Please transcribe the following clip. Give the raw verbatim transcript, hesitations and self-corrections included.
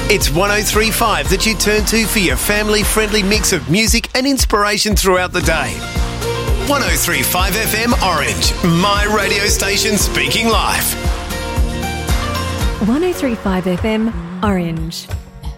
It's one oh three point five that you turn to for your family-friendly mix of music and inspiration throughout the day. one oh three point five F M Orange, my radio station speaking live. one oh three point five F M Orange.